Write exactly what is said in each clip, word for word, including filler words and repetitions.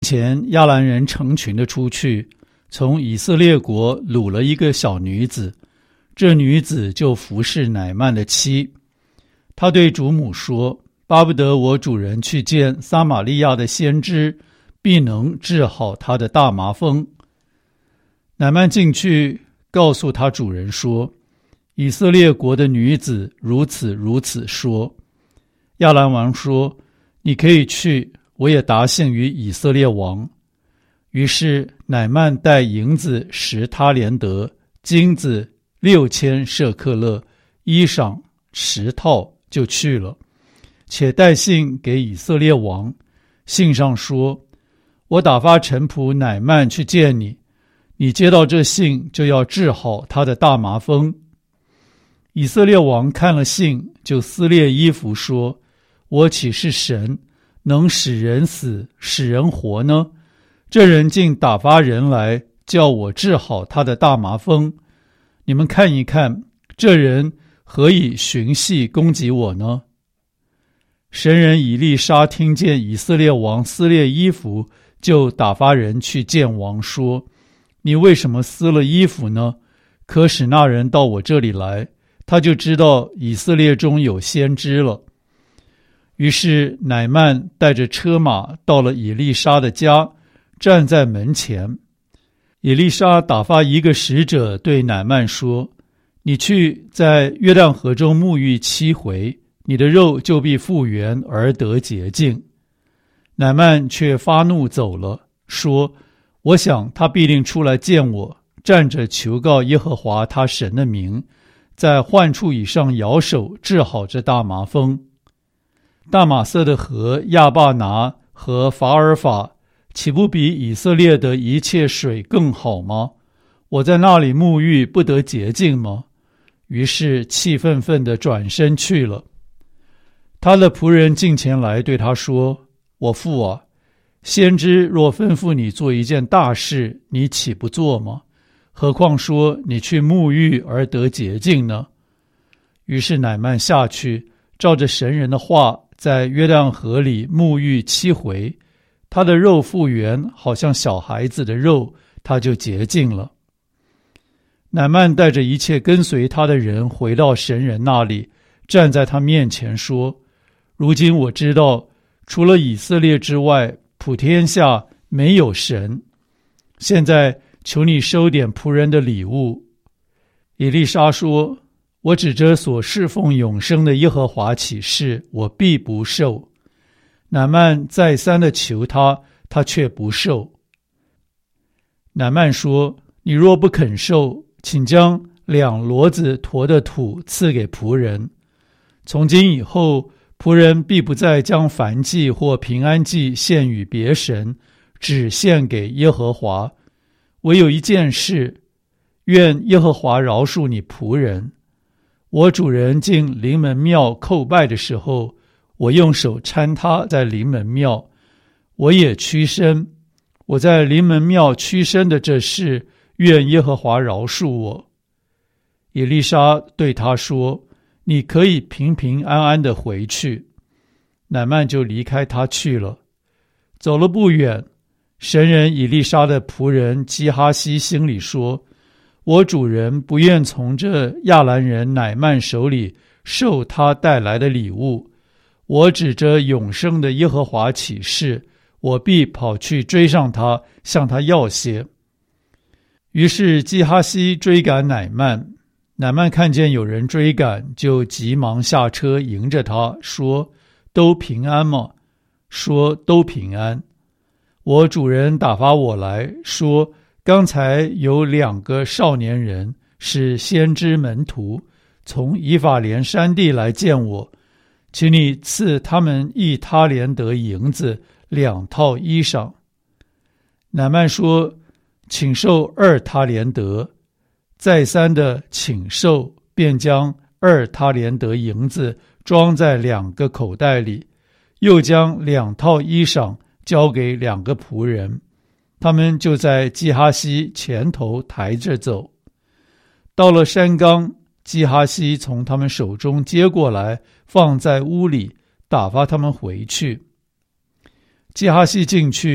前亚兰人成群的出去，从以色列国掳了一个小女子，这女子就服侍乃縵的妻。她对主母说，巴不得我主人去见撒玛利亚的先知，必能治好他的大麻风。乃縵进去告诉他主人说，以色列国的女子如此如此说。亚兰王说，你可以去，我也答信于以色列王。于是乃縵带银子十他连得，金子六千舍克勒，衣裳十套，就去了，且带信给以色列王。信上说，我打发臣仆乃縵去见你，你接到这信，就要治好他的大麻风。以色列王看了信，就撕裂衣服说，我岂是神，能使人死使人活呢？这人竟打发人来叫我治好他的大麻风，你们看一看，这人何以寻隙攻击我呢？神人以利沙听见以色列王撕裂衣服，就打发人去见王说，你为什么撕了衣服呢？可使那人到我这里来，他就知道以色列中有先知了。于是乃縵带着车马到了以利沙的家，站在门前。以利沙打发一个使者对乃縵说，你去在约旦河中沐浴七回，你的肉就必复原而得洁净。乃縵却发怒走了，说，我想他必定出来见我，站着求告耶和华他神的名，在患处以上摇手治好这大麻风。大马色的河亚巴拿和法尔法，岂不比以色列的一切水更好吗？我在那里沐浴不得洁净吗？于是气愤愤地转身去了。他的仆人近前来对他说，我父啊，先知若吩咐你做一件大事，你岂不做吗？何况说你去沐浴而得洁净呢？于是乃縵下去，照着神人的话，在约旦河里沐浴七回，他的肉复原，好像小孩子的肉，他就洁净了。乃縵带着一切跟随他的人回到神人那里，站在他面前说，如今我知道，除了以色列之外，普天下没有神。现在求你收点仆人的礼物。以利沙说，我指着所侍奉永生的耶和华起誓，我必不受。乃縵再三的求他，他却不受。乃縵说，你若不肯受，请将两骡子驮的土赐给仆人。从今以后，仆人必不再将燔祭或平安祭献与别神，只献给耶和华。唯有一件事，愿耶和华饶恕你仆人。我主人进临门庙叩拜的时候，我用手搀他在临门庙，我也屈身。我在临门庙屈身的这事，愿耶和华饶恕我。以利沙对他说，你可以平平安安地回去。乃縵就离开他去了。走了不远，神人以利沙的仆人基哈西心里说，我主人不愿从这亚兰人乃縵手里受他带来的礼物，我指着永生的耶和华起誓，我必跑去追上他，向他要些。于是基哈西追赶乃縵，乃縵看见有人追赶，就急忙下车迎着他，说，都平安吗？说，都平安。我主人打发我来，说，刚才有两个少年人是先知门徒，从以法莲山地来见我，请你赐他们一他连得银子，两套衣裳。乃縵说，请受二他连得。再三的请受，便将二他连得银子装在两个口袋里，又将两套衣裳交给两个仆人，他们就在基哈西前头抬着走。到了山冈，基哈西从他们手中接过来，放在屋里，打发他们回去。基哈西进去，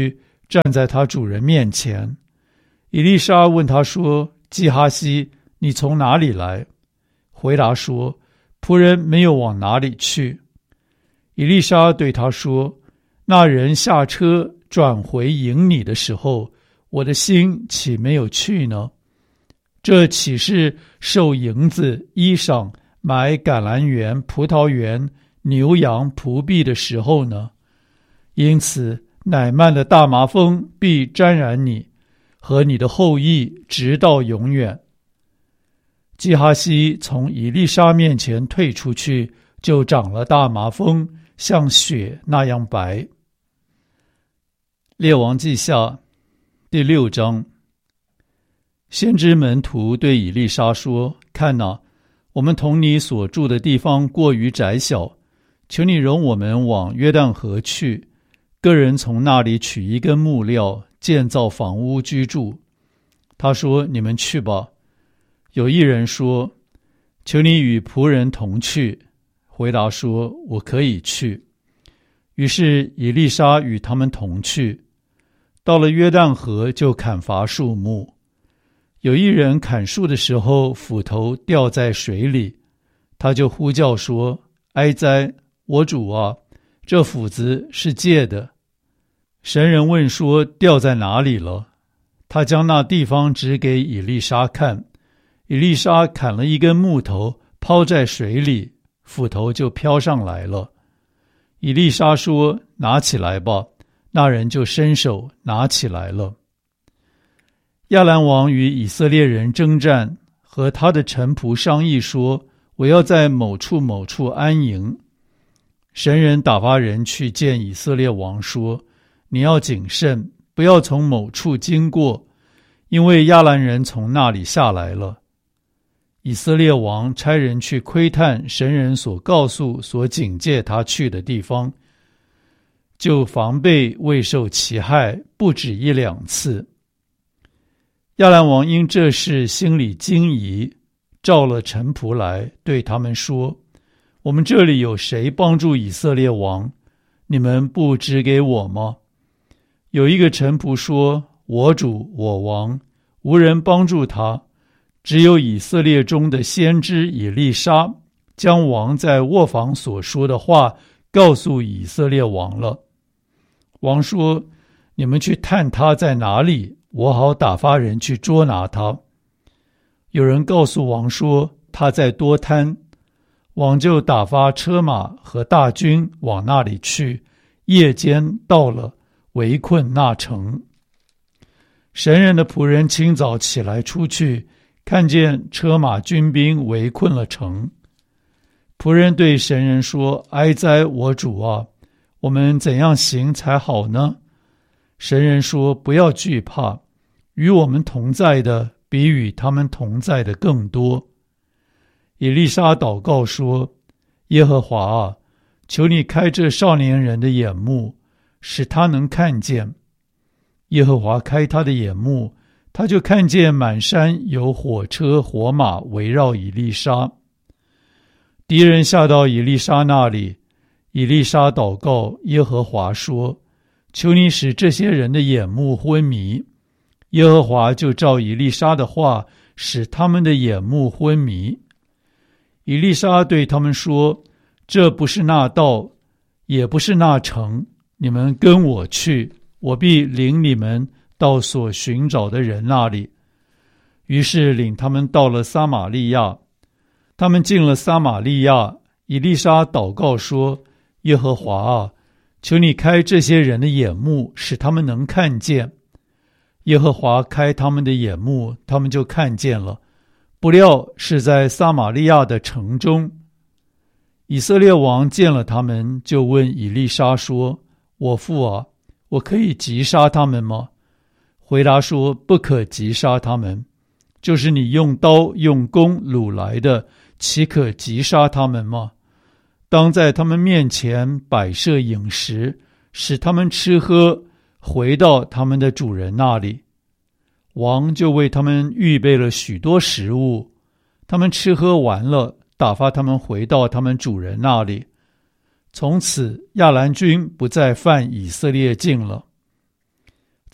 站在他主人面前。以利沙问他说：基哈西，你从哪里来？回答说：仆人没有往哪里去。以利沙对他说：那人下车转回迎你的时候，我的心岂没有去呢？这岂是受银子、衣裳、买橄榄园、葡萄园、牛羊、仆婢的时候呢？因此乃曼的大麻风必沾染你和你的后裔，直到永远。基哈西从以利沙面前退出去，就长了大麻风，像雪那样白。列王记下第六章。先知门徒对以利沙说：看哪，我们同你所住的地方过于窄小，求你容我们往约旦河去，个人从那里取一根木料，建造房屋居住。他说：你们去吧。有一人说：求你与仆人同去。回答说：我可以去。于是以利沙与他们同去，到了约旦河，就砍伐树木。有一人砍树的时候，斧头掉在水里，他就呼叫说：哀哉，我主啊，这斧子是借的。神人问说：掉在哪里了？他将那地方指给以利沙看。以利沙砍了一根木头，抛在水里，斧头就飘上来了。以利沙说：拿起来吧。那人就伸手拿起来了。亚兰王与以色列人征战，和他的臣仆商议说：我要在某处某处安营。神人打发人去见以色列王说：你要谨慎，不要从某处经过，因为亚兰人从那里下来了。以色列王差人去窥探神人所告诉、所警戒他去的地方，就防备未受其害，不止一两次。亚兰王因这事心里惊疑，召了臣仆来，对他们说：我们这里有谁帮助以色列王？你们不指给我吗？有一个臣仆说：我主我王，无人帮助他，只有以色列中的先知以利沙将王在卧房所说的话告诉以色列王了。王说：你们去探他在哪里，我好打发人去捉拿他。有人告诉王说：他在多滩。王就打发车马和大军往那里去，夜间到了，围困那城。神人的仆人清早起来出去，看见车马军兵围困了城。仆人对神人说：哀哉，我主啊，我们怎样行才好呢？神人说：不要惧怕，与我们同在的比与他们同在的更多。以利沙祷告说：耶和华啊，求你开这少年人的眼目，使他能看见。耶和华开他的眼目，他就看见满山有火车火马围绕以利沙。敌人下到以利沙那里，以利沙祷告耶和华说：求你使这些人的眼目昏迷。耶和华就照以利沙的话，使他们的眼目昏迷。以利沙对他们说：这不是那道，也不是那城，你们跟我去，我必领你们到所寻找的人那里。于是领他们到了撒玛利亚。他们进了撒玛利亚，以利沙祷告说：耶和华啊，求你开这些人的眼目，使他们能看见。耶和华开他们的眼目，他们就看见了，不料是在撒玛利亚的城中。以色列王见了他们，就问以利沙说：我父啊，我可以击杀他们吗？回答说：不可击杀他们，就是你用刀用弓掳来的，岂可击杀他们吗？当在他们面前摆设饮食，使他们吃喝，回到他们的主人那里。王就为他们预备了许多食物，他们吃喝完了，打发他们回到他们主人那里。从此亚兰军不再犯以色列境了。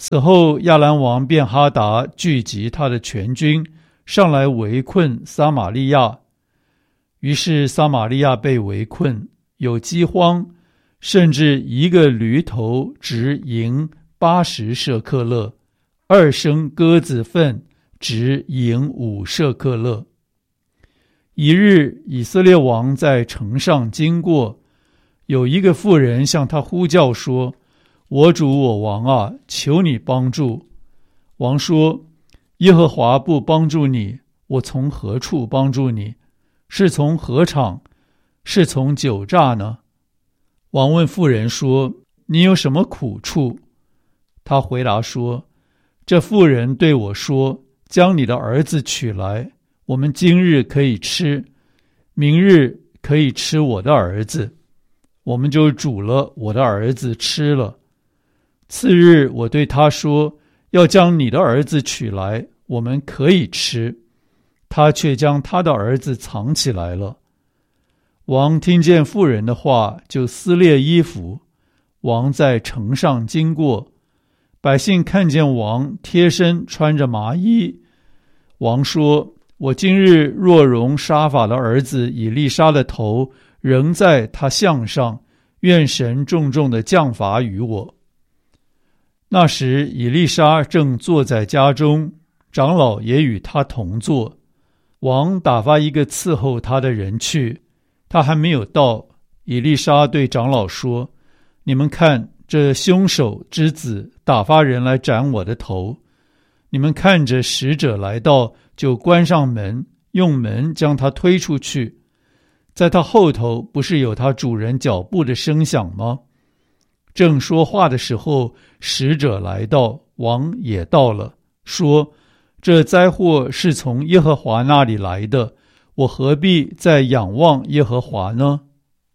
此后，亚兰王便哈达聚集他的全军，上来围困撒玛利亚。于是撒玛利亚被围困，有饥荒，甚至一个驴头值银八十舍克勒，二升鸽子粪值银五舍克勒。一日，以色列王在城上经过，有一个妇人向他呼叫说：“我主我王啊，求你帮助。”王说：“耶和华不帮助你，我从何处帮助你？是从禾场，是从酒榨呢？”王问妇人说：“你有什么苦处？”他回答说：“这妇人对我说，将你的儿子取来，我们今日可以吃，明日可以吃我的儿子。我们就煮了我的儿子吃了。次日我对他说，要将你的儿子取来，我们可以吃。他却将他的儿子藏起来了。”王听见妇人的话，就撕裂衣服。王在城上经过，百姓看见王贴身穿着麻衣。王说：“我今日若容沙法的儿子以利沙的头仍在他项上，愿神重重的降罚于我。”那时以利沙正坐在家中，长老也与他同坐。王打发一个伺候他的人去，他还没有到，以利沙对长老说：“你们看，这凶手之子打发人来斩我的头。你们看着使者来到，就关上门，用门将他推出去。在他后头不是有他主人脚步的声响吗？”正说话的时候，使者来到，王也到了，说：“这灾祸是从耶和华那里来的，我何必再仰望耶和华呢？”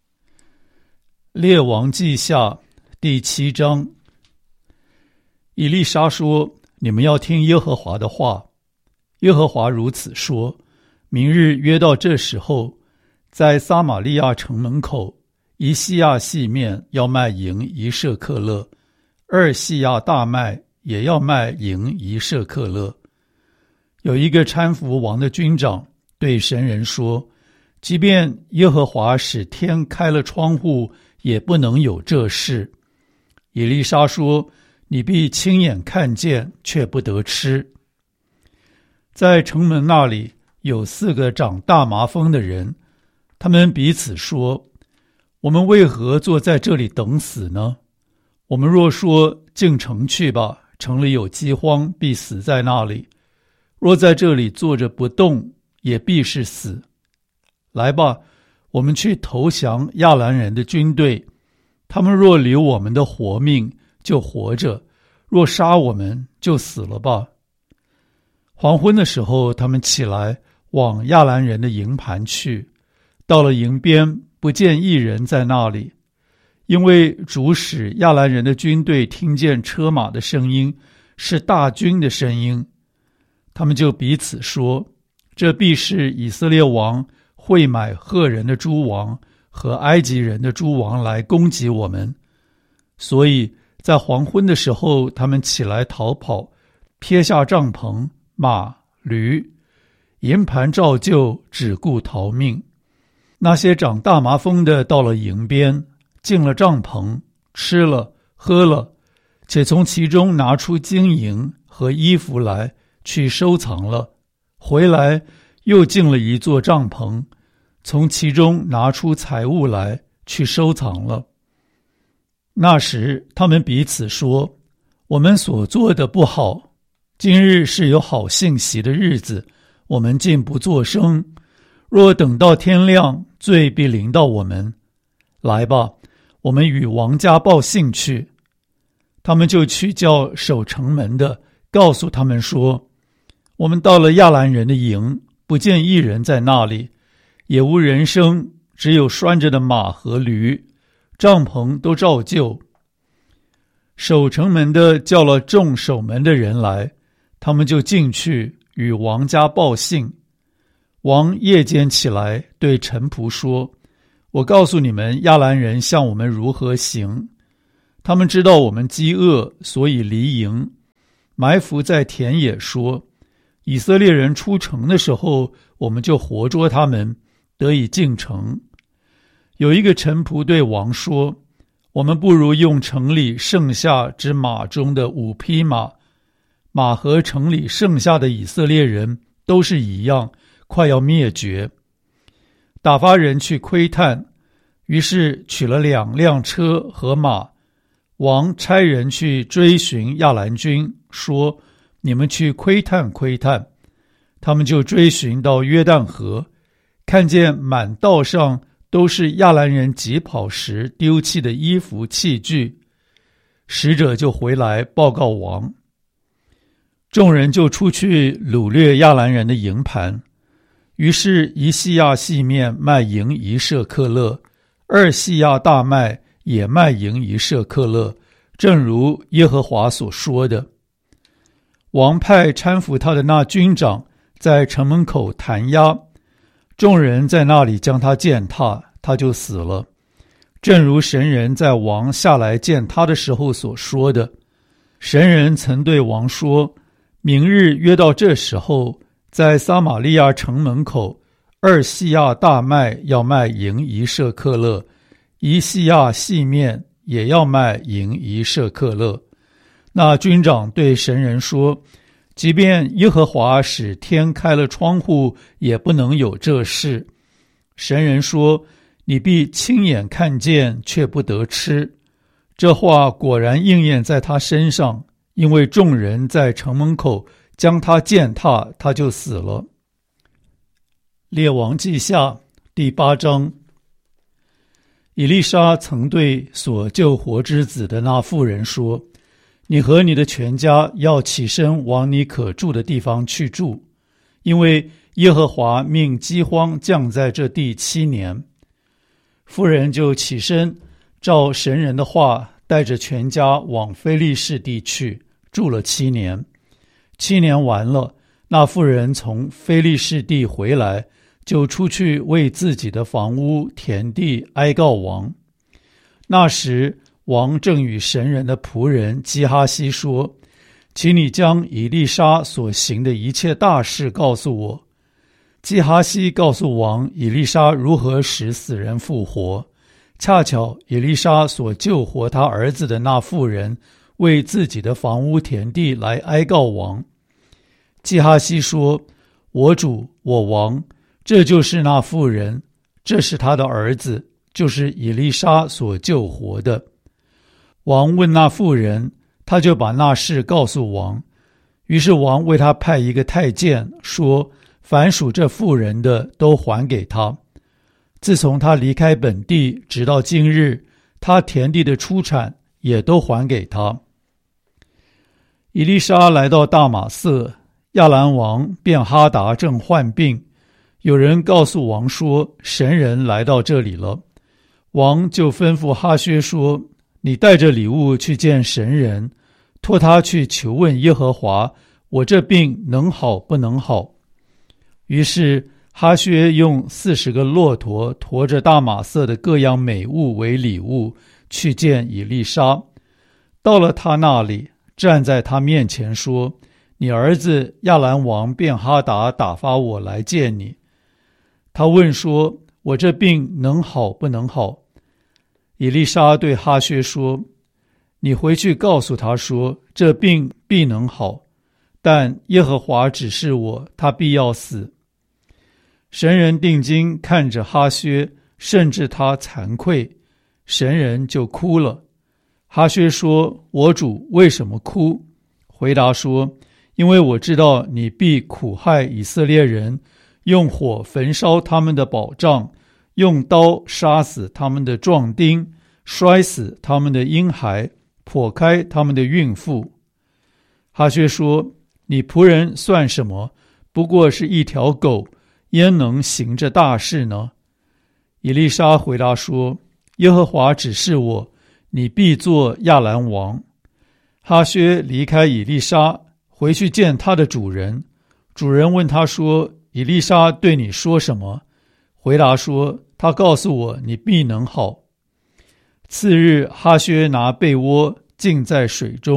列王记下第七章。以利沙说：“你们要听耶和华的话。耶和华如此说：明日约到这时候，在撒玛利亚城门口，一细亚细面要卖银一舍克勒，二细亚大麦也要卖银一舍克勒。”有一个搀扶王的军长对神人说：“即便耶和华使天开了窗户，也不能有这事。”以利沙说：“你必亲眼看见，却不得吃。”在城门那里有四个长大麻风的人，他们彼此说：“我们为何坐在这里等死呢？我们若说进城去吧，城里有饥荒，必死在那里；若在这里坐着不动，也必是死。来吧，我们去投降亚兰人的军队，他们若留我们的活命，就活着；若杀我们，就死了吧。”黄昏的时候，他们起来往亚兰人的营盘去，到了营边，不见一人在那里，因为主使亚兰人的军队听见车马的声音，是大军的声音。他们就彼此说：“这必是以色列王会买赫人的诸王和埃及人的诸王来攻击我们。”所以在黄昏的时候，他们起来逃跑，撇下帐篷、马、驴，营盘照旧，只顾逃命。那些长大麻风的到了营边，进了帐篷，吃了喝了，且从其中拿出金银和衣服来去收藏了，回来又进了一座帐篷，从其中拿出财物来去收藏了。那时他们彼此说：“我们所做的不好，今日是有好信息的日子，我们竟不作声。若等到天亮，罪必临到我们。来吧，我们与王家报信去。”他们就去叫守城门的，告诉他们说：“我们到了亚兰人的营，不见一人在那里，也无人声，只有拴着的马和驴，帐篷都照旧。”守城门的叫了众守门的人来，他们就进去与王家报信。王夜间起来对臣仆说：“我告诉你们，亚兰人向我们如何行。他们知道我们饥饿，所以离营， 埋伏在田野，说：以色列人出城的时候，我们就活捉他们，得以进城。有一个臣仆对王说：我们不如用城里剩下之马中的五匹马，马和城里剩下的以色列人都是一样，快要灭绝。打发人去窥探，于是取了两辆车和马。王差人去追寻亚兰军，说：你们去窥探窥探。他们就追寻到约旦河，看见满道上都是亚兰人疾跑时丢弃的衣服器具。使者就回来报告王。众人就出去掳掠亚兰人的营盘，于是一细亚细面卖银一舍克勒，二细亚大麦也卖银一舍克勒，正如耶和华所说的。王派搀扶他的那军长在城门口弹压，众人在那里将他践踏，他就死了。正如神人在王下来见他的时候所说的。神人曾对王说：明日约到这时候，在撒玛利亚城门口，二细亚大麦要卖银一舍克勒，一细亚细面也要卖银一舍克勒。那军长对神人说：即便耶和华使天开了窗户，也不能有这事。神人说：你必亲眼看见，却不得吃。这话果然应验在他身上，因为众人在城门口将他践踏，他就死了。列王记下第八章。以利沙曾对所救活之子的那妇人说：你和你的全家要起身往你可住的地方去住，因为耶和华命饥荒降在这地七年。妇人就起身，照神人的话，带着全家往非利士地去，住了七年。七年完了，那妇人从非利士地回来，就出去为自己的房屋田地哀告王。那时王正与神人的仆人基哈西说：请你将以利沙所行的一切大事告诉我。基哈西告诉王以利沙如何使死人复活，恰巧以利沙所救活他儿子的那妇人为自己的房屋田地来哀告王。基哈西说：我主我王，这就是那妇人，这是他的儿子，就是以利沙所救活的。王问那妇人，他就把那事告诉王。于是王为他派一个太监，说：凡属这妇人的都还给他。自从他离开本地直到今日，他田地的出产也都还给他。以利沙来到大马色，亚兰王便哈达正患病，有人告诉王说：神人来到这里了。王就吩咐哈薛说：你带着礼物去见神人，托他去求问耶和华，我这病能好不能好。于是哈薛用四十个骆驼驮着大马色的各样美物为礼物，去见以利沙。到了他那里，站在他面前说：你儿子亚兰王便哈达打发我来见你。他问说：我这病能好不能好？以利沙对哈薛说：你回去告诉他说，这病必能好，但耶和华指示我，他必要死。神人定睛看着哈薛，甚至他惭愧，神人就哭了。哈薛说：我主为什么哭？回答说：因为我知道你必苦害以色列人，用火焚烧他们的宝藏，用刀杀死他们的壮丁，摔死他们的婴孩，剖开他们的孕妇。哈薛说：你仆人算什么？不过是一条狗，焉能行这大事呢？以利沙回答说：耶和华指示我，你必做亚兰王。哈薛离开以利沙，回去见他的主人。主人问他说：以利沙对你说什么？回答说：他告诉我，你必能好。次日，哈薛拿被窝浸在水中，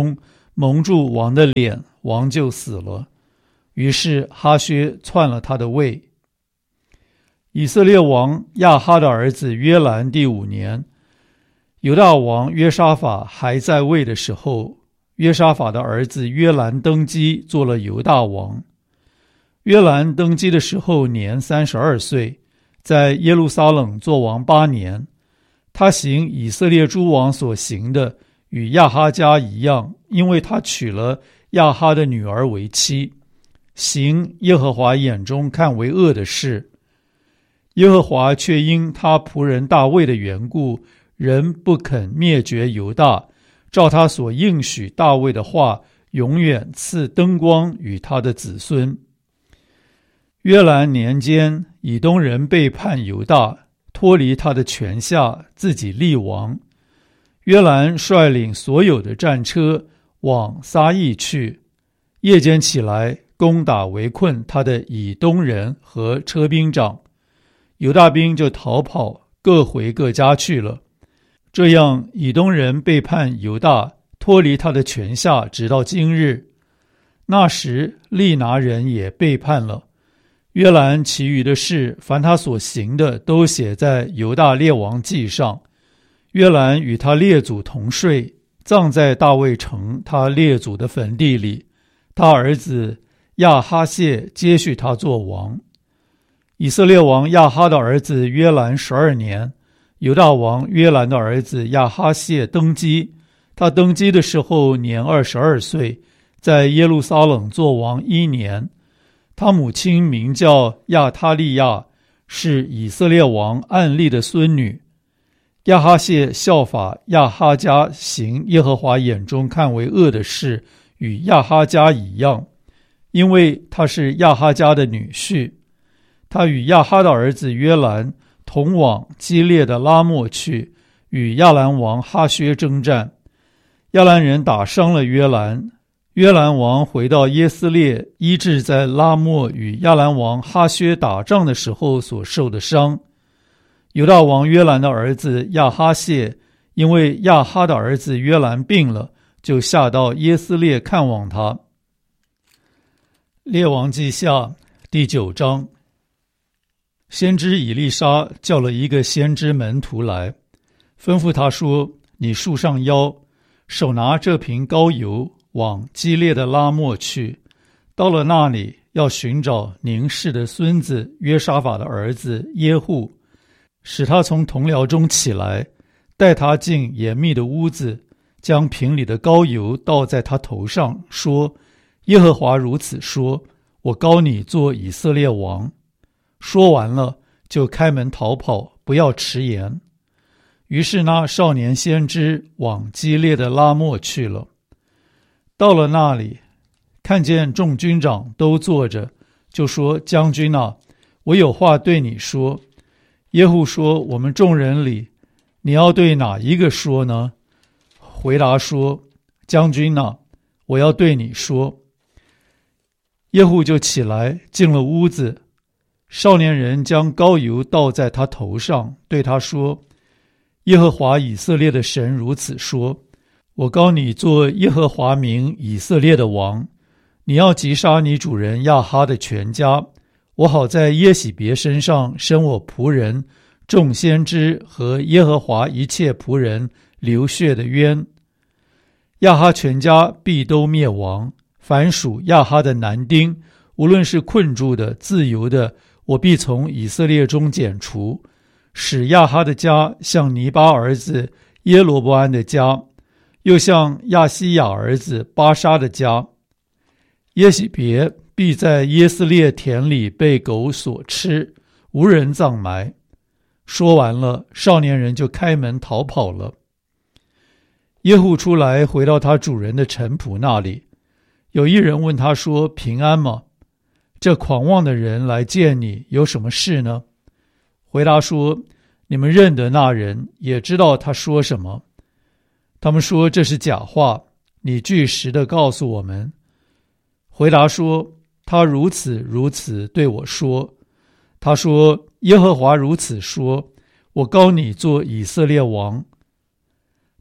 蒙住王的脸，王就死了。于是哈薛篡了他的位。以色列王亚哈的儿子约兰第五年，犹大王约沙法还在位的时候，约沙法的儿子约兰登基做了犹大王。约兰登基的时候年三十二岁，在耶路撒冷做王八年。他行以色列诸王所行的，与亚哈家一样，因为他娶了亚哈的女儿为妻，行耶和华眼中看为恶的事。耶和华却因他仆人大卫的缘故，仍不肯灭绝犹大，照他所应许大卫的话，永远赐灯光与他的子孙。约兰年间，以东人背叛犹大，脱离他的权下，自己立王。约兰率领所有的战车往撒益去，夜间起来攻打围困他的以东人和车兵长，犹大兵就逃跑，各回各家去了。这样以东人背叛犹大，脱离他的权下，直到今日。那时利拿人也背叛了。约兰其余的事，凡他所行的，都写在犹大列王记上。约兰与他列祖同睡，葬在大卫城他列祖的坟地里。他儿子亚哈谢接续他做王。以色列王亚哈的儿子约兰十二年，犹大王约兰的儿子亚哈谢登基。他登基的时候年二十二岁，在耶路撒冷做王一年。他母亲名叫亚他利亚，是以色列王暗利的孙女。亚哈谢效法亚哈家行耶和华眼中看为恶的事，与亚哈家一样，因为他是亚哈家的女婿。他与亚哈的儿子约兰同往基列的拉末去，与亚兰王哈薛征战。亚兰人打伤了约兰，约兰王回到耶斯列，医治在拉末与亚兰王哈薛打仗的时候所受的伤。犹大王约兰的儿子亚哈谢，因为亚哈的儿子约兰病了，就下到耶斯列看望他。列王记下第九章。先知以利沙叫了一个先知门徒来，吩咐他说：你束上腰，手拿这瓶膏油，往基列的拉末去。到了那里，要寻找宁示的孙子约沙法的儿子耶户，使他从同僚中起来，带他进严密的屋子，将瓶里的膏油倒在他头上，说：耶和华如此说，我膏你做以色列王。说完了，就开门逃跑，不要迟延。于是那少年先知往基列的拉末去了。到了那里，看见众军长都坐着，就说：将军啊，我有话对你说。耶户说：我们众人里，你要对哪一个说呢？回答说：将军啊，我要对你说。耶户就起来进了屋子，少年人将膏油倒在他头上，对他说：耶和华以色列的神如此说，我膏你做耶和华名以色列的王，你要击杀你主人亚哈的全家，我好在耶洗别身上生我仆人众先知和耶和华一切仆人流血的冤。亚哈全家必都灭亡，凡属亚哈的男丁，无论是困住的自由的，我必从以色列中剪除，使亚哈的家像尼巴儿子耶罗波安的家，又像亚西亚儿子巴沙的家。耶洗别必在耶斯列田里被狗所吃，无人葬埋。说完了，少年人就开门逃跑了。耶户出来，回到他主人的臣仆那里。有一人问他说：平安吗？这狂妄的人来见你，有什么事呢？回答说：你们认得那人，也知道他说什么。他们说这是假话，你据实的告诉我们。回答说：他如此如此对我说。他说：耶和华如此说，我膏你做以色列王。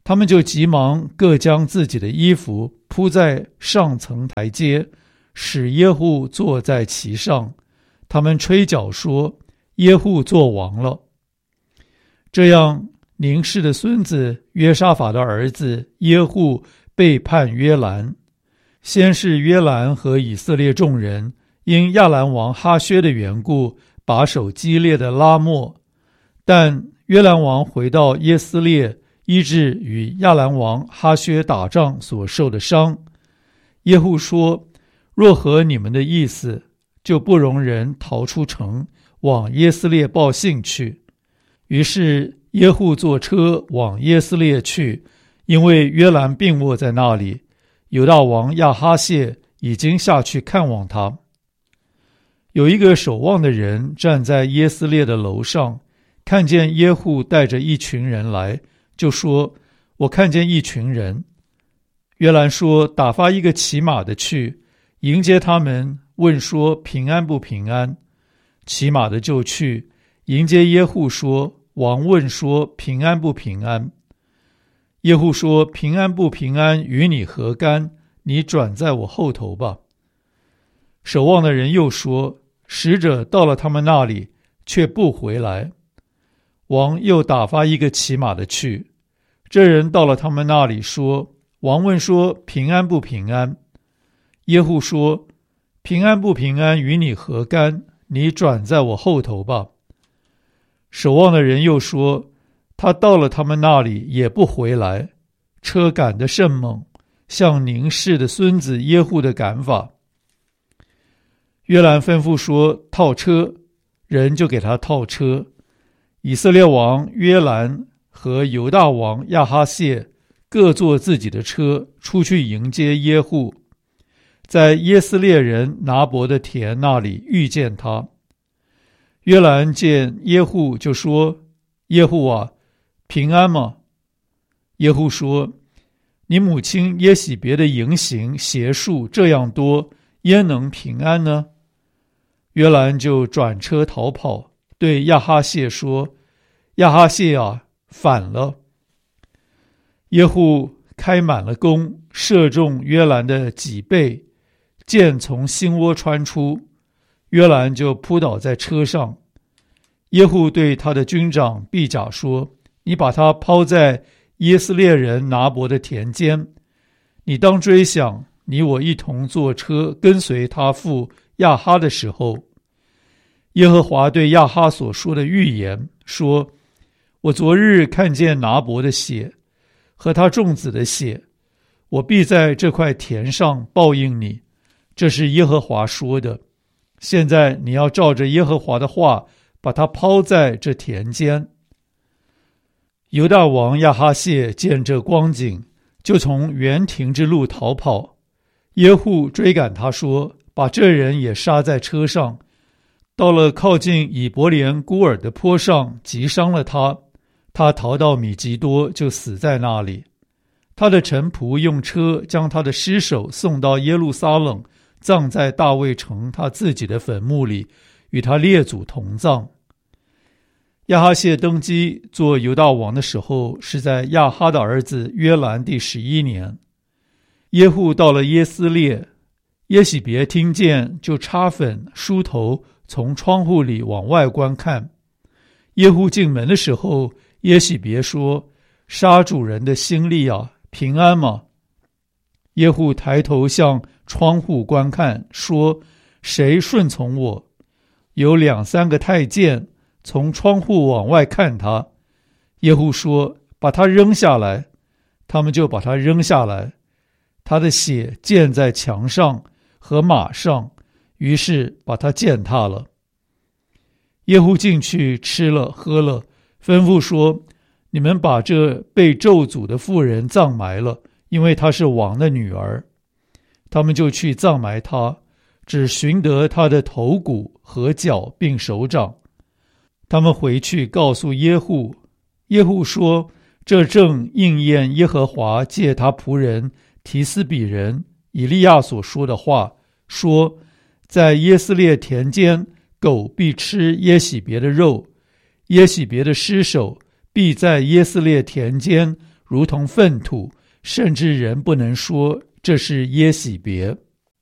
他们就急忙各将自己的衣服铺在上层台阶，使耶户坐在其上。他们吹角说：耶户做王了。这样，宁氏的孙子约沙法的儿子耶户背叛约兰。先是约兰和以色列众人因亚兰王哈薛的缘故把守基列的拉末，但约兰王回到耶斯列，医治与亚兰王哈薛打仗所受的伤。耶户说：若合你们的意思，就不容人逃出城，往耶斯列报信去。于是耶户坐车往耶斯列去，因为约兰病卧在那里，犹大王亚哈谢已经下去看望他。有一个守望的人站在耶斯列的楼上，看见耶户带着一群人来，就说：我看见一群人。约兰说：打发一个骑马的去迎接他们，问说平安不平安。骑马的就去迎接耶户，说：王问说平安不平安。耶户说：平安不平安与你何干？你转在我后头吧。守望的人又说：使者到了他们那里，却不回来。王又打发一个骑马的去，这人到了他们那里，说：王问说平安不平安？耶户说：平安不平安与你何干？你转在我后头吧。守望的人又说：他到了他们那里也不回来，车赶得甚猛，像宁氏的孙子耶户的赶法。约兰吩咐说：套车，人就给他套车。以色列王约兰和犹大王亚哈谢各坐自己的车出去迎接耶户，在耶斯列人拿伯的田那里遇见他。约兰见耶户就说：耶户啊，平安吗？耶户说：你母亲耶洗别的淫行邪术这样多，焉能平安呢？约兰就转车逃跑，对亚哈谢说：亚哈谢啊，反了。耶户开满了弓，射中约兰的脊背，箭从心窝穿出，约兰就扑倒在车上。耶户对他的军长毕甲说：你把他抛在耶斯列人拿伯的田间，你当追想你我一同坐车跟随他父亚哈的时候，耶和华对亚哈所说的预言说：我昨日看见拿伯的血和他众子的血，我必在这块田上报应你，这是耶和华说的。现在你要照着耶和华的话，把他抛在这田间。犹大王亚哈谢见这光景，就从园亭之路逃跑。耶户追赶他说：把这人也杀在车上。到了靠近以伯莲孤尔的坡上，击伤了他，他逃到米吉多，就死在那里。他的臣仆用车将他的尸首送到耶路撒冷，葬在大卫城他自己的坟墓里，与他列祖同葬。亚哈谢登基做犹大王的时候，是在亚哈的儿子约兰第十一年。耶户到了耶斯列，耶洗别听见，就擦粉梳头，从窗户里往外观看。耶户进门的时候，耶洗别说：杀主人的心力啊，平安吗？耶户抬头向窗户观看，说：谁顺从我？有两三个太监从窗户往外看他。耶户说：把他扔下来。他们就把他扔下来，他的血溅在墙上和马上，于是把他践踏了。耶户进去吃了喝了，吩咐说：你们把这被咒诅的妇人葬埋了，因为她是王的女儿。他们就去葬埋她，只寻得她的头骨和脚并手掌。他们回去告诉耶户，耶户说：这正应验耶和华借他仆人提斯比人以利亚所说的话，说：在耶斯列田间，狗必吃耶洗别的肉，耶洗别的尸首必在耶斯列田间如同粪土，甚至人不能说这是耶洗别。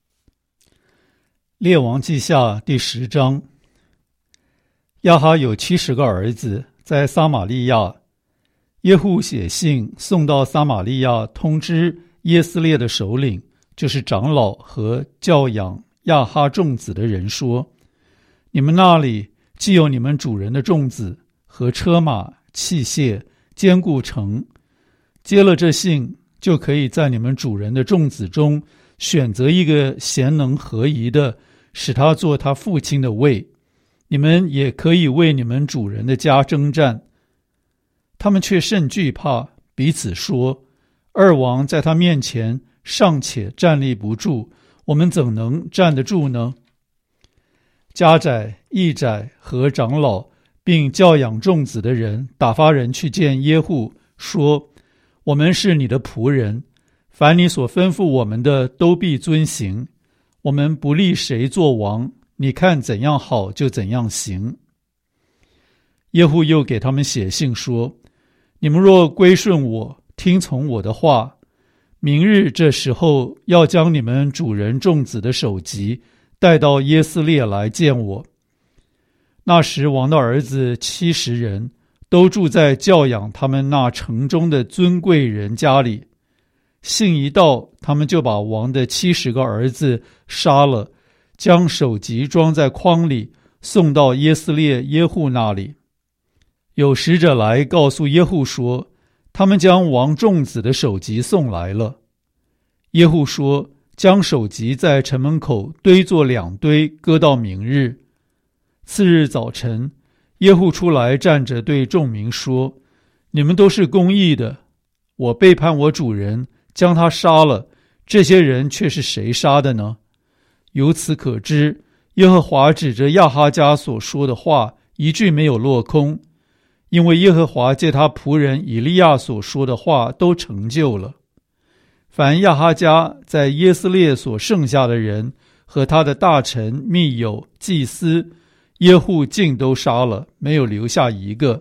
列王记下第十章。亚哈有七十个儿子，在撒玛利亚。耶户写信送到撒玛利亚，通知耶斯列的首领，就是长老和教养亚哈众子的人说：你们那里既有你们主人的众子和车马器械，坚固城，接了这信，就可以在你们主人的众子中选择一个贤能合宜的，使他做他父亲的位。你们也可以为你们主人的家征战。他们却甚惧怕，彼此说：二王在他面前尚且站立不住，我们怎能站得住呢？家宰、役宰和长老并教养众子的人打发人去见耶户，说：我们是你的仆人，凡你所吩咐我们的都必遵行，我们不立谁做王，你看怎样好就怎样行。耶户又给他们写信说：你们若归顺我，听从我的话，明日这时候要将你们主人众子的首级带到耶斯列来见我。那时王的儿子七十人，都住在教养他们那城中的尊贵人家里。信一到，他们就把王的七十个儿子杀了，将首级装在筐里，送到耶斯列耶户那里。有使者来告诉耶户说，他们将王众子的首级送来了。耶户说，将首级在城门口堆作两堆，搁到明日。次日早晨，耶户出来站着对众民说：你们都是公义的，我背叛我主人，将他杀了，这些人却是谁杀的呢？由此可知，耶和华指着亚哈家所说的话一句没有落空，因为耶和华借他仆人以利亚所说的话都成就了。凡亚哈家在耶斯列所剩下的人和他的大臣、密友、祭司，耶户尽都杀了，没有留下一个。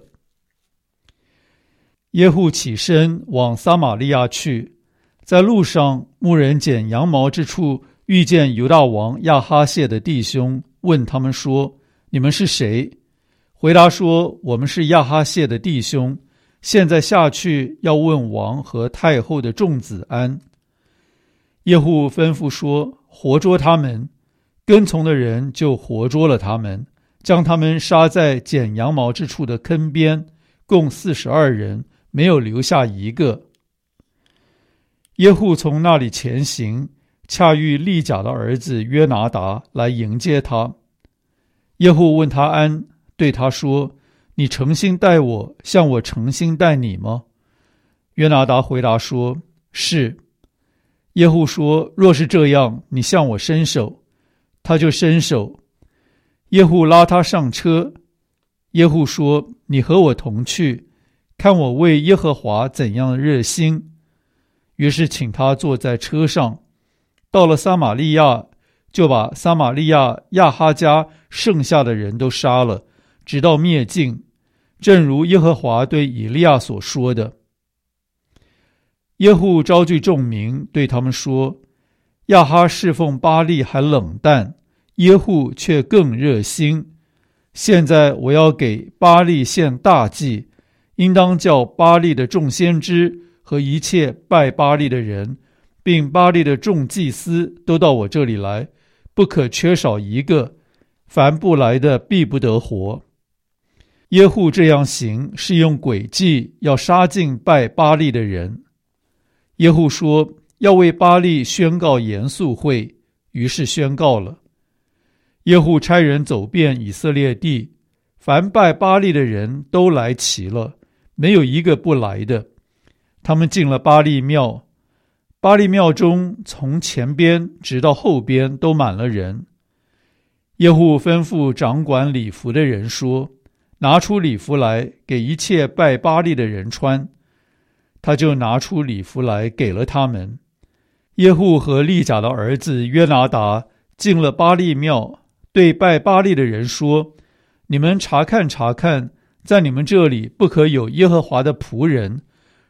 耶户起身往撒玛利亚去，在路上，牧人剪羊毛之处遇见犹大王亚哈谢的弟兄，问他们说：你们是谁？回答说：我们是亚哈谢的弟兄，现在下去要问王和太后的众子安。耶户吩咐说：活捉他们。跟从的人就活捉了他们，将他们杀在剪羊毛之处的坑边，共四十二人，没有留下一个。耶户从那里前行，恰遇利甲的儿子约拿达来迎接他。耶户问他安，对他说：你诚心待我，像我诚心待你吗？约拿达回答说：是。耶户说：若是这样，你向我伸手。他就伸手。耶户拉他上车。耶户说：你和我同去，看我为耶和华怎样热心。于是请他坐在车上，到了撒玛利亚，就把撒玛利亚亚哈家剩下的人都杀了，直到灭尽，正如耶和华对以利亚所说的。耶户招聚众民，对他们说：亚哈侍奉巴力还冷淡，耶户却更热心。现在我要给巴力献大祭，应当叫巴力的众先知和一切拜巴力的人，并巴力的众祭司都到我这里来，不可缺少一个，凡不来的必不得活。耶户这样行，是用诡计要杀尽拜巴力的人。耶户说：要为巴力宣告严肃会，于是宣告了。耶户差人走遍以色列地，凡拜巴力的人都来齐了，没有一个不来的。他们进了巴力庙，巴力庙中从前边直到后边都满了人。耶户吩咐掌管礼服的人说：拿出礼服来，给一切拜巴力的人穿。他就拿出礼服来给了他们。耶户和利甲的儿子约拿达进了巴力庙，对拜巴力的人说：你们查看查看，在你们这里不可有耶和华的仆人，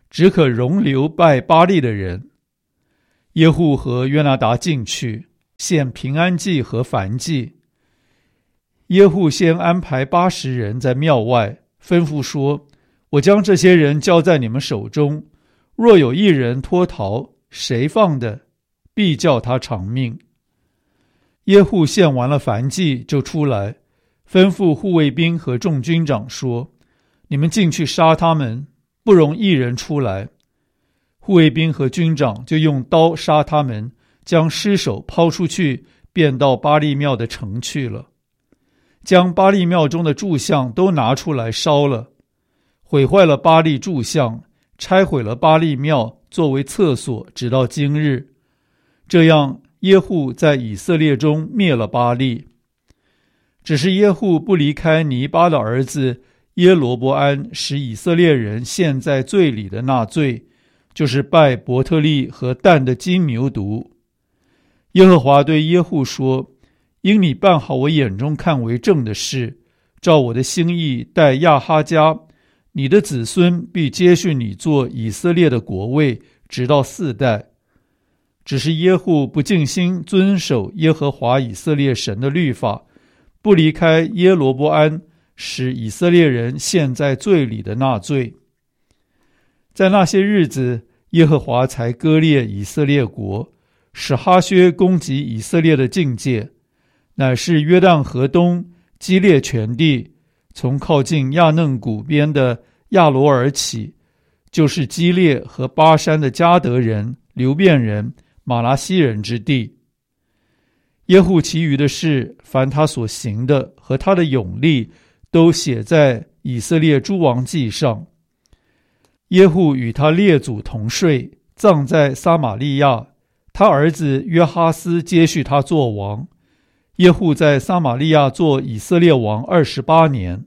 只可容留拜巴力的人。耶户和约拿达进去，献平安祭和燔祭。耶户先安排八十人在庙外，吩咐说：我将这些人交在你们手中，若有一人脱逃，谁放的，必叫他偿命。耶户献完了燔祭，就出来，吩咐护卫兵和众军长说：你们进去杀他们，不容一人出来。护卫兵和军长就用刀杀他们，将尸首抛出去，便到巴力庙的城去了。将巴力庙中的柱像都拿出来烧了，毁坏了巴力柱像，拆毁了巴力庙作为厕所，直到今日。这样耶户在以色列中灭了巴力。只是耶户不离开尼巴的儿子耶罗伯安使以色列人陷在罪里的那罪，就是拜伯特利和但的金牛犊。耶和华对耶户说：因你办好我眼中看为正的事，照我的心意待亚哈家，你的子孙必接续你做以色列的国位，直到四代。只是耶户不尽心遵守耶和华以色列神的律法，不离开耶罗波安使以色列人陷在罪里的那罪。在那些日子，耶和华才割裂以色列国，使哈薛攻击以色列的境界，乃是约旦河东基列全地，从靠近亚嫩谷边的亚罗尔起，就是基列和巴山的迦得人、流便人、马拉西人之地。耶户其余的事，凡他所行的和他的勇力，都写在以色列诸王记上。耶户与他列祖同睡，葬在撒玛利亚，他儿子约哈斯接续他做王。耶户在撒玛利亚做以色列王二十八年。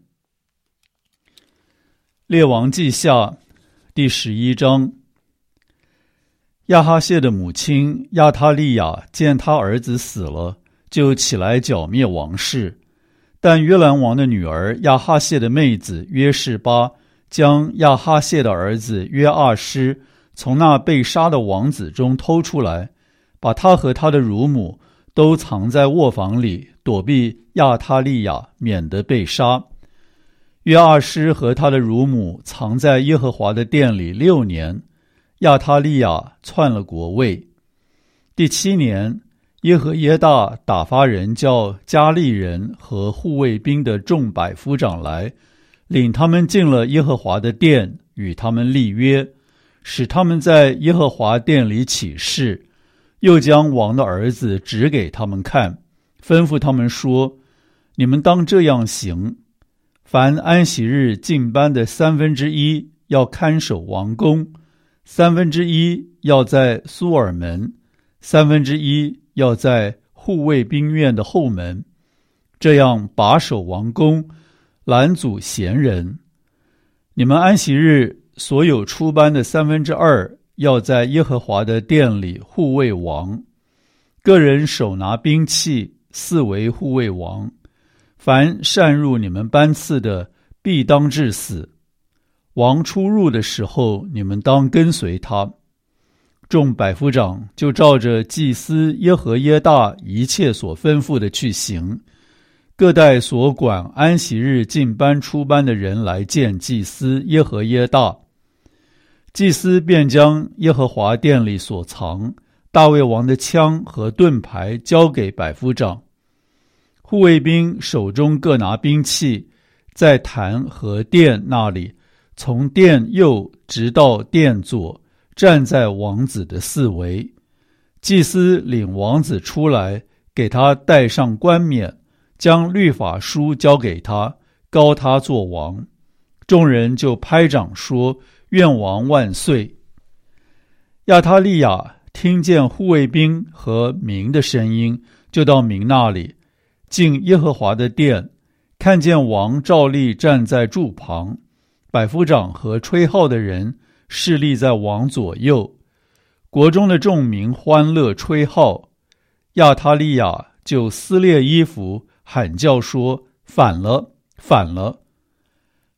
列王记下第十一章。亚哈谢的母亲亚他利亚见他儿子死了，就起来剿灭王室。但约兰王的女儿亚哈谢的妹子约示巴将亚哈谢的儿子约阿施从那被杀的王子中偷出来，把他和他的乳母都藏在卧房里，躲避亚他利亚，免得被杀。约阿施和他的乳母藏在耶和华的殿里六年，亚他利亚篡了国位。第七年，耶和耶大打发人叫加利人和护卫兵的众百夫长来，领他们进了耶和华的殿，与他们立约，使他们在耶和华殿里起誓，又将王的儿子指给他们看，吩咐他们说：你们当这样行，凡安息日进班的三分之一要看守王宫，三分之一要在苏尔门，三分之一要在护卫兵院的后门，这样把守王宫，拦阻闲人。你们安息日所有出班的三分之二要在耶和华的殿里护卫王，个人手拿兵器，四围护卫王。凡擅入你们班次的，必当致死。王出入的时候，你们当跟随他。众百夫长就照着祭司耶和耶大一切所吩咐的去行，各带所管安息日进班出班的人来见祭司耶和耶大。祭司便将耶和华殿里所藏大卫王的枪和盾牌交给百夫长。护卫兵手中各拿兵器，在坛和殿那里，从殿右直到殿左，站在王子的四围。祭司领王子出来，给他戴上冠冕，将律法书交给他，膏他做王。众人就拍掌说：愿王万岁！亚他利亚听见护卫兵和民的声音，就到民那里，进耶和华的殿，看见王照例站在柱旁，百夫长和吹号的人侍立在王左右，国中的众民欢乐吹号。亚他利亚就撕裂衣服，喊叫说：反了，反了！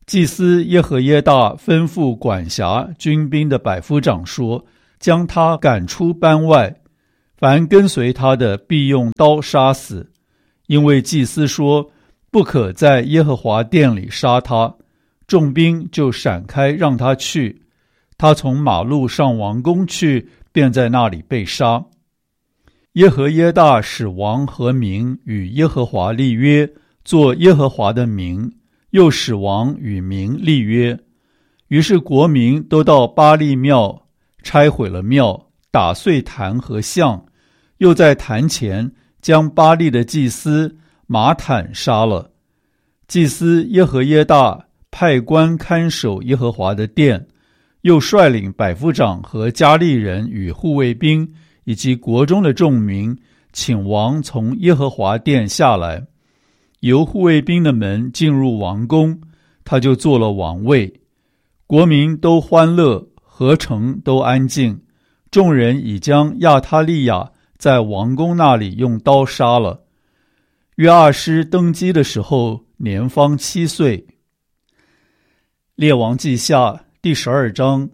祭司耶和耶大吩咐管辖军兵的百夫长说，将他赶出班外，凡跟随他的必用刀杀死，因为祭司说不可在耶和华殿里杀他。众兵就闪开让他去，他从马路上王宫去，便在那里被杀。耶和耶大使王和民与耶和华立约，做耶和华的名，又使王与民立约。于是国民都到巴力庙，拆毁了庙，打碎坛和像，又在坛前将巴力的祭司马坦杀了。祭司耶和耶大派官看守耶和华的殿，又率领百夫长和加利人与护卫兵以及国中的众民，请王从耶和华殿下来，由护卫兵的门进入王宫，他就做了王位。国民都欢乐，合城都安静。众人已将亚他利亚在王宫那里用刀杀了。约阿施登基的时候，年方七岁。列王记下第十二章。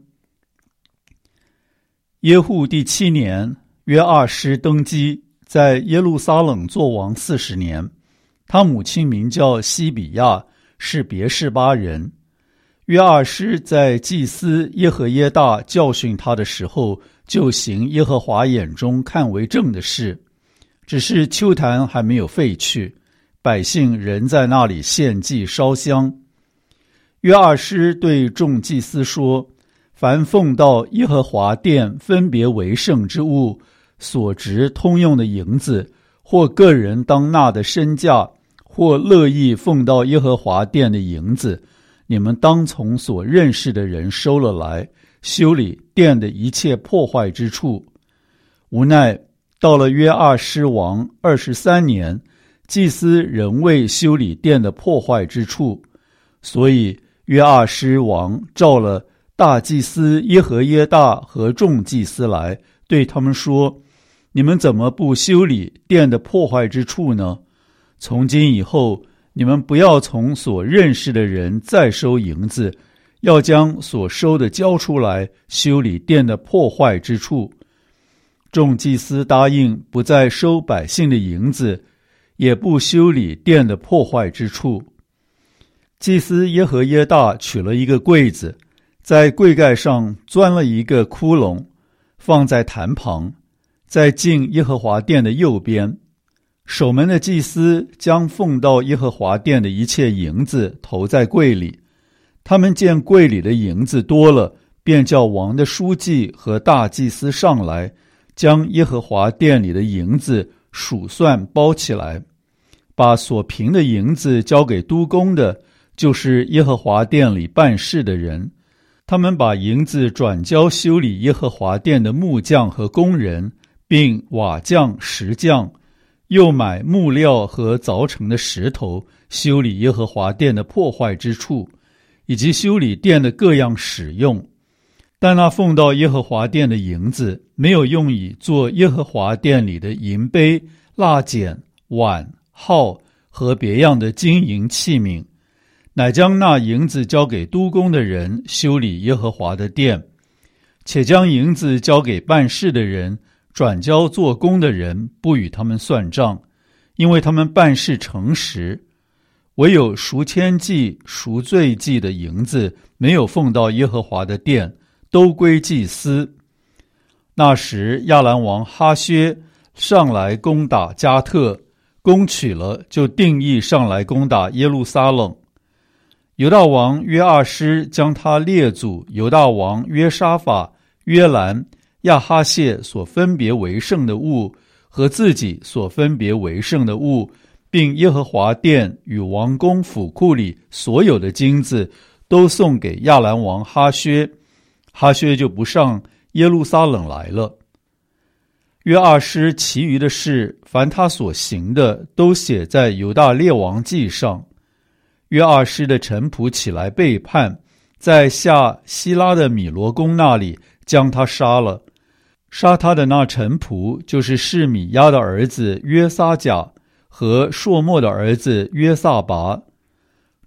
耶户第七年，约阿施登基，在耶路撒冷作王四十年。他母亲名叫西比亚，是别是巴人。约阿施在祭司耶和耶大教训他的时候，就行耶和华眼中看为正的事，只是丘坛还没有废去，百姓仍在那里献祭烧香。约阿施对众祭司说，凡奉到耶和华殿分别为圣之物，所值通用的银子，或个人当纳的身价，或乐意奉到耶和华殿的银子，你们当从所认识的人收了来，修理殿的一切破坏之处。无奈到了约阿施王二十三年，祭司仍未修理殿的破坏之处，所以约阿施王召了大祭司耶和耶大和众祭司来，对他们说，你们怎么不修理殿的破坏之处呢？从今以后，你们不要从所认识的人再收银子，要将所收的交出来，修理殿的破坏之处。众祭司答应不再收百姓的银子，也不修理殿的破坏之处。祭司耶和耶大取了一个柜子，在柜盖上钻了一个窟窿，放在坛旁，在进耶和华殿的右边。守门的祭司将奉到耶和华殿的一切银子投在柜里。他们见柜里的银子多了，便叫王的书记和大祭司上来，将耶和华殿里的银子数算包起来，把所凭的银子交给督工的，就是耶和华殿里办事的人。他们把银子转交修理耶和华殿的木匠和工人，并瓦匠、石匠，又买木料和凿成的石头，修理耶和华殿的破坏之处，以及修理殿的各样使用。但那奉到耶和华殿的银子，没有用以做耶和华殿里的银杯、蜡剪、碗、号和别样的金银器皿，乃将那银子交给督工的人修理耶和华的殿，且将银子交给办事的人，转交做工的人，不与他们算账，因为他们办事诚实。唯有赎愆祭、赎罪祭的银子没有奉到耶和华的殿，都归祭司。那时亚兰王哈薛上来攻打加特，攻取了，就定义上来攻打耶路撒冷。犹大王约阿施将他列祖犹大王约沙法、约兰、亚哈谢所分别为圣的物和自己所分别为圣的物，并耶和华殿与王宫府库里所有的金子，都送给亚兰王哈薛。哈薛就不上耶路撒冷来了。约阿施其余的事，凡他所行的，都写在犹大列王记上。约阿施的臣仆起来背叛，在下希拉的米罗宫那里将他杀了。杀他的那臣仆就是示米亚的儿子约撒甲和朔漠的儿子约撒拔。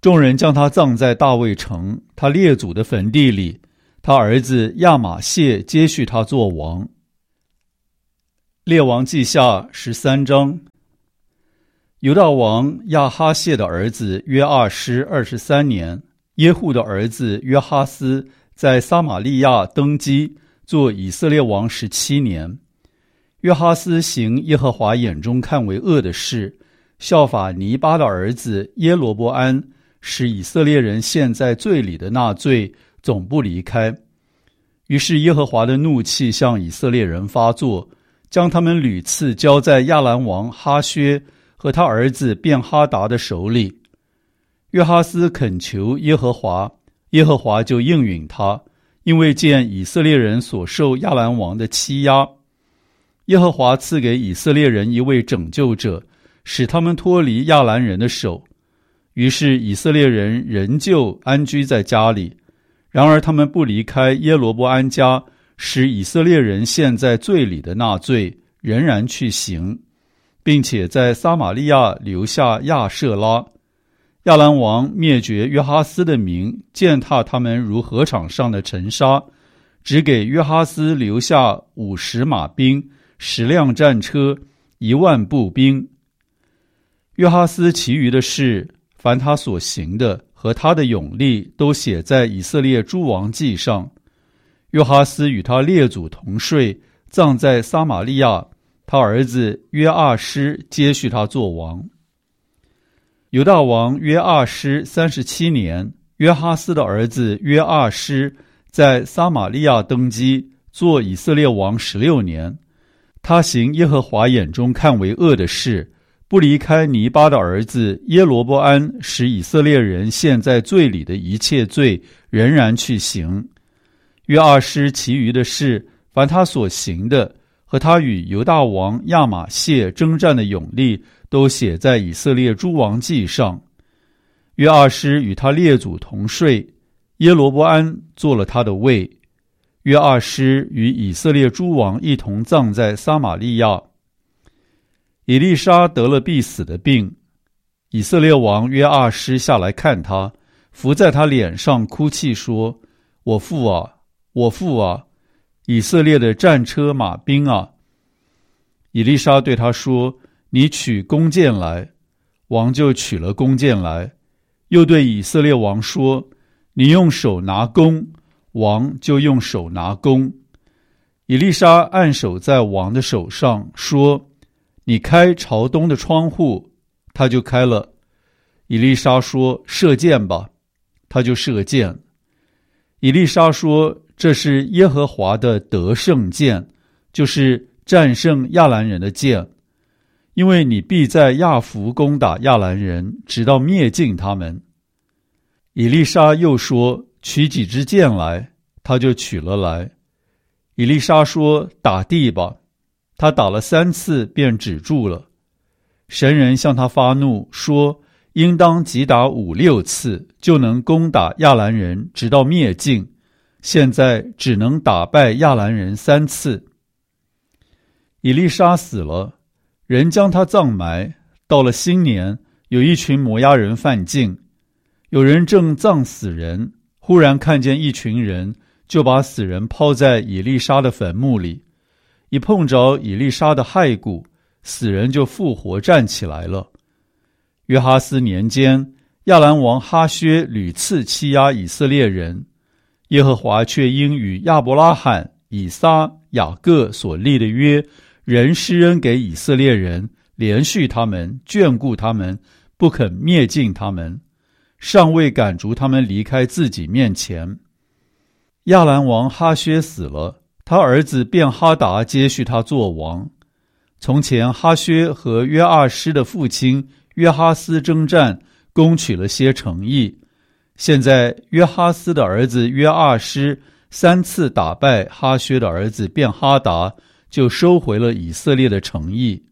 众人将他葬在大卫城他列祖的坟地里，他儿子亚玛谢接续他做王。列王记下十三章。犹大王亚哈谢的儿子约阿施二十三年，耶户的儿子约哈斯在撒玛利亚登基，做以色列王十七年。约哈斯行耶和华眼中看为恶的事，效法尼巴的儿子耶罗波安，使以色列人陷在罪里的那罪总不离开。于是耶和华的怒气向以色列人发作，将他们屡次交在亚兰王哈薛和他儿子便哈达的手里。约哈斯恳求耶和华，耶和华就应允他，因为见以色列人所受亚兰王的欺压。耶和华赐给以色列人一位拯救者，使他们脱离亚兰人的手。于是以色列人仍旧安居在家里，然而他们不离开耶罗波安家，使以色列人陷在罪里的那罪仍然去行，并且在撒玛利亚留下亚舍拉。亚兰王灭绝约哈斯的民，践踏他们如禾场上的尘沙，只给约哈斯留下五十马兵，十辆战车，一万步兵。约哈斯其余的事，凡他所行的和他的勇力，都写在以色列诸王记上。约哈斯与他列祖同睡，葬在撒玛利亚，他儿子约阿施接续他做王。犹大王约阿施三十七年，约哈斯的儿子约阿施在撒玛利亚登基，做以色列王十六年。他行耶和华眼中看为恶的事，不离开尼巴的儿子耶罗波安使以色列人陷在罪里的一切罪，仍然去行。约阿施其余的事，凡他所行的和他与犹大王亚玛谢征战的勇力，都写在以色列诸王记上。约阿施与他列祖同睡，耶罗波安做了他的位。约阿施与以色列诸王一同葬在撒玛利亚。以利沙得了必死的病，以色列王约阿施下来看他，伏在他脸上哭泣说：我父啊，我父啊，以色列的战车马兵啊！以利沙对他说：你取弓箭来。王就取了弓箭来，又对以色列王说：你用手拿弓。王就用手拿弓。以利沙按手在王的手上，说：你开朝东的窗户。他就开了。以利沙说：射箭吧。他就射箭。以利沙说：这是耶和华的得胜箭，就是战胜亚兰人的箭，因为你必在亚弗攻打亚兰人，直到灭尽他们。以利沙又说：取几支箭来。他就取了来。以利沙说：打地吧。他打了三次便止住了。神人向他发怒，说：应当击打五六次，就能攻打亚兰人，直到灭尽。现在只能打败亚兰人三次。以利沙死了，人将他葬埋。到了新年，有一群摩押人犯境，有人正葬死人，忽然看见一群人，就把死人抛在以利沙的坟墓里。一碰着以利沙的骸骨，死人就复活站起来了。约哈斯年间，亚兰王哈薛屡次欺压以色列人，耶和华却因与亚伯拉罕、以撒、雅各所立的约，仍施恩给以色列人，连续他们，眷顾他们，不肯灭尽他们，尚未赶逐他们离开自己面前。亚兰王哈薛死了，他儿子便哈达接续他做王。从前哈薛和约阿施的父亲约哈斯征战，攻取了些城邑。现在约哈斯的儿子约阿施三次打败哈薛的儿子便哈达，就收回了以色列的城邑。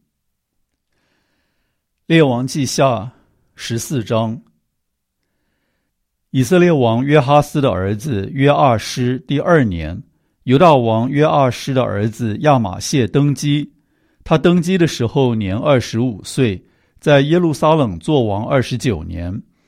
列王记下十四章。以色列王约哈斯的儿子约阿施第二年，犹大王约阿施的儿子亚玛谢登基。他登基的时候年二十五岁，在耶路撒冷做王二十九年。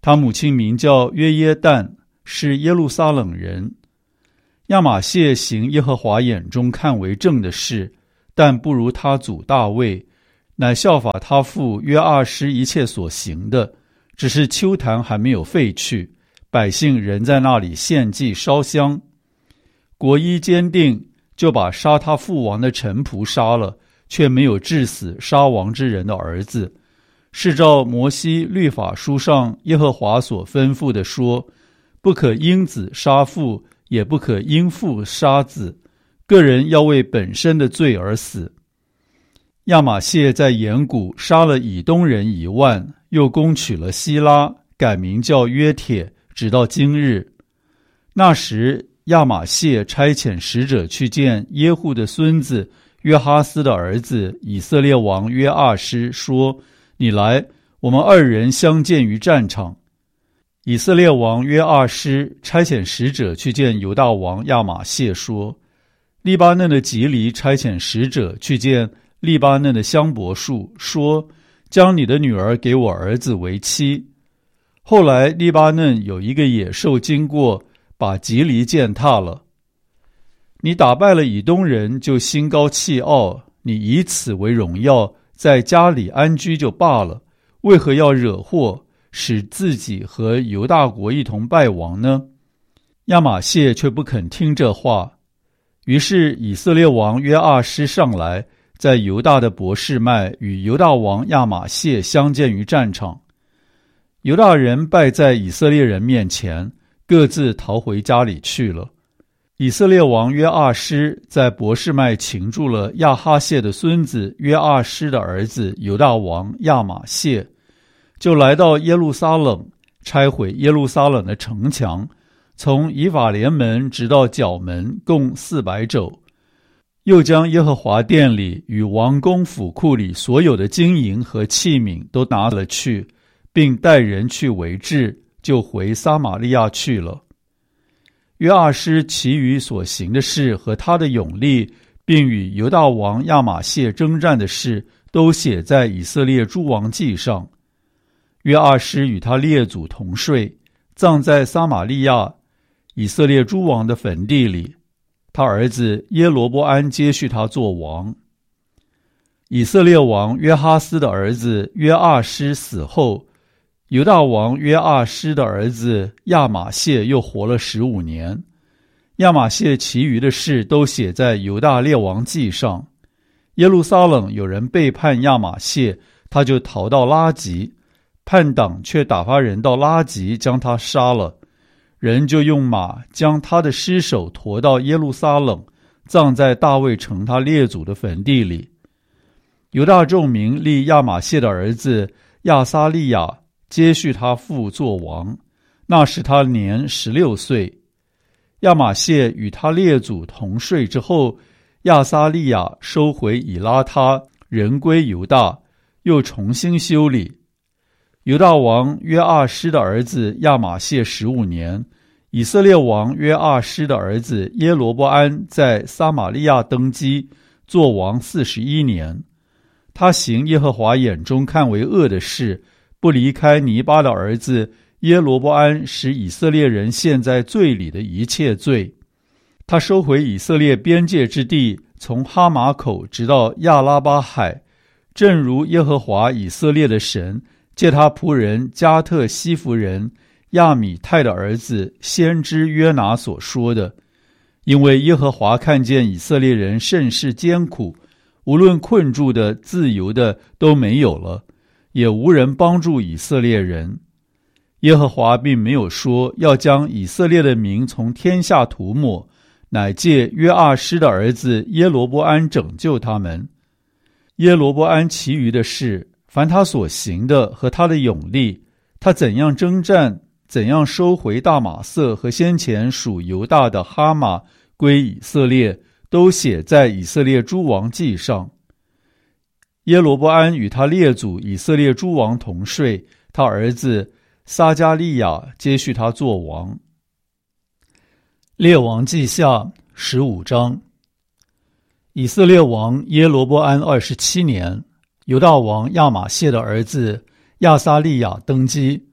他母亲名叫约耶旦，是耶路撒冷人。亚玛谢行耶和华眼中看为正的事，但不如他祖大卫，乃效法他父约阿施一切所行的，只是丘坛还没有废去，百姓仍在那里献祭烧香。国一坚定，就把杀他父王的臣仆杀了，却没有治死杀王之人的儿子，是照摩西律法书上耶和华所吩咐的说，不可因子杀父，也不可因父杀子，个人要为本身的罪而死。亚玛谢在延谷杀了以东人一万，又攻取了希拉，改名叫约帖，直到今日。那时亚玛谢差遣使者去见耶户的孙子约哈斯的儿子以色列王约阿施，说，你来，我们二人相见于战场。以色列王约阿施差遣使者去见犹大王亚玛谢，说，利巴嫩的吉黎差遣使者去见利巴嫩的香柏树，说，将你的女儿给我儿子为妻。后来利巴嫩有一个野兽经过，把吉黎践踏了。你打败了以东人，就心高气傲，你以此为荣耀，在家里安居就罢了，为何要惹祸，使自己和犹大国一同败亡呢？亚玛谢却不肯听这话。于是以色列王约阿施上来，在犹大的伯示麦与犹大王亚玛谢相见于战场。犹大人败在以色列人面前，各自逃回家里去了。以色列王约阿施在伯示麦擒住了亚哈谢的孙子约阿施的儿子犹大王亚玛谢，就来到耶路撒冷，拆毁耶路撒冷的城墙，从以法莲门直到角门，共四百肘。又将耶和华殿里与王宫府库里所有的金银和器皿都拿了去，并带人去为质，就回撒玛利亚去了。约阿施其余所行的事和他的勇力，并与犹大王亚玛谢征战的事，都写在以色列诸王记上。约阿施与他列祖同睡，葬在撒玛利亚以色列诸王的坟地里。他儿子耶罗波安接续他做王。以色列王约哈斯的儿子约阿施死后，犹大王约阿施的儿子亚玛谢又活了十五年。亚玛谢其余的事都写在犹大列王记上。耶路撒冷有人背叛亚玛谢，他就逃到拉吉，叛党却打发人到拉吉将他杀了。人就用马将他的尸首驮到耶路撒冷，葬在大卫城他列祖的坟地里。犹大众民立亚玛谢的儿子亚撒利亚接续他父做王，那时他年十六岁。亚玛谢与他列祖同睡之后，亚撒利亚收回以拉他，人归犹大，又重新修理。犹大王约阿施的儿子亚玛谢十五年，以色列王约阿施的儿子耶罗波安在撒玛利亚登基，做王四十一年。他行耶和华眼中看为恶的事，不离开尼巴的儿子耶罗波安使以色列人陷在罪里的一切罪。他收回以色列边界之地，从哈马口直到亚拉巴海，正如耶和华以色列的神借他仆人加特西弗人亚米泰的儿子先知约拿所说的。因为耶和华看见以色列人甚是艰苦，无论困住的自由的都没有了，也无人帮助以色列人。耶和华并没有说要将以色列的名从天下涂抹，乃借约阿施的儿子耶罗波安拯救他们。耶罗波安其余的事，凡他所行的和他的勇力，他怎样征战，怎样收回大马色和先前属犹大的哈马归以色列，都写在以色列诸王记上。耶罗波安与他列祖以色列诸王同睡，他儿子撒迦利亚接续他做王。列王记下十五章。以色列王耶罗波安二十七年，犹大王亚玛谢的儿子亚撒利亚登基。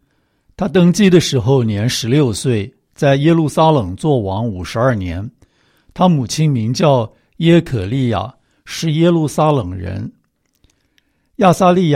他登基的时候年十六岁，在耶路撒冷作王五十二年。他母亲名叫耶可利亚，是耶路撒冷人。亚撒利亚